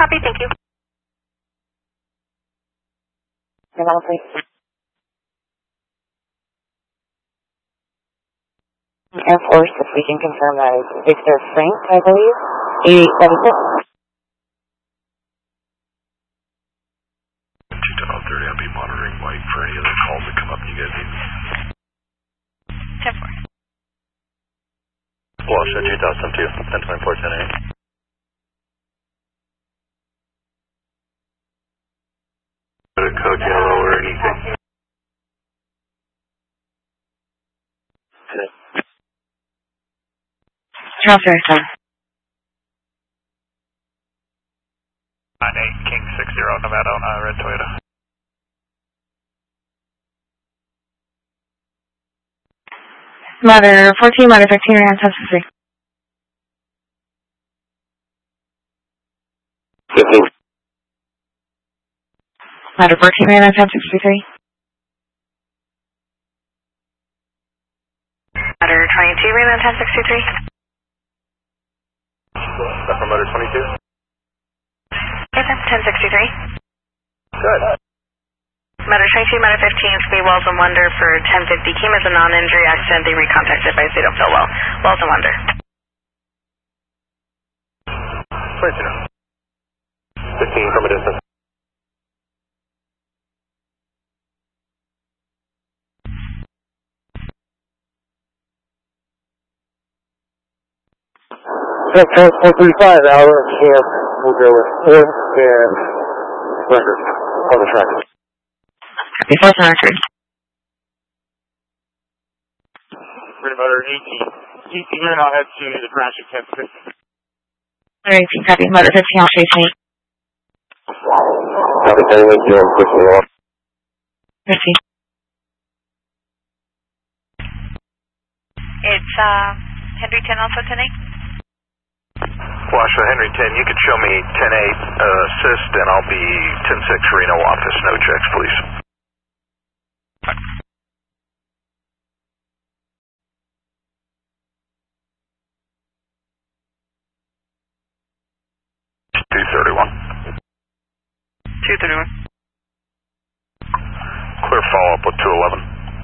Copy, thank you. Air Force, if we can confirm that is Victor Frank, I believe. 8876. 210-30, I'll be monitoring Mike for any other calls that come up. You guys need 10-4. Wash at 2002, 1024, 10-8. Code yellow or anything. Transfer, sir. 98 King 60 Nevada on red Toyota. Mother 14, Mother 15, around 1063. 15. Mother 14, around 1063. Mother 22, around 1063. Stuff from Mother 22? Yes, sir, 1063. Good. Mother 22, Mother 15, Speed Wells and Wonder for 1050. Came as a non-injury accident. They recontacted advice they don't feel well. Wells and Wonder. 22. 15 from a distance. That's 435, hour camp. We'll go with 4 and record on the track. Before record. Red Motor 18. You're not head to the crash at 10-6. Mother 18, copy. Mother 15, I'll chase me. Copy, 10 with you. I'm pushing you off. 15. It's Henry 10, also 10-8. Washoe Henry 10, you could show me 10-8 assist, and I'll be 10-6 Reno office. No checks, please. $231. 231. Clear follow-up with 211.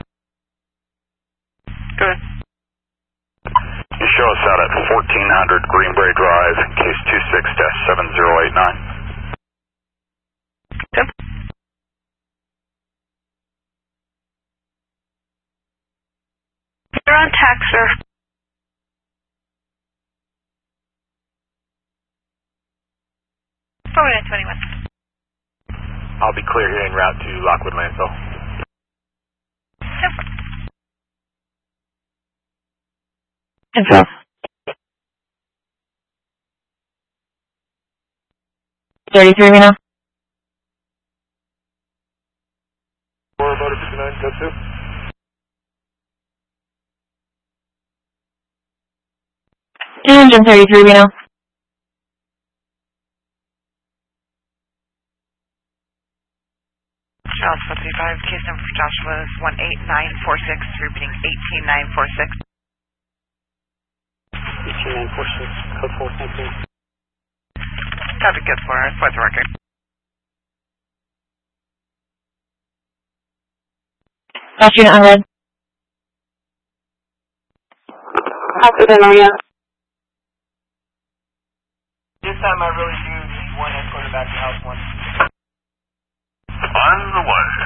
Go ahead. You show us out at 1400 Greenbrae Drive, case 26-7089. Yep. You're on tax, sir. Forward at 21. I'll be clear here en route to Lockwood Landfill. Yep. Info. 33, Reno. 4 Motor 59, code 2. Engine 33, Reno. Charles 55, case number for Joshua is 18946, repeating 18946. 18946, code 4, thank you. Copy, good for the record. Last unit on red. Copy, Denoria. This time I really do need one escorted back to house 1. On the way.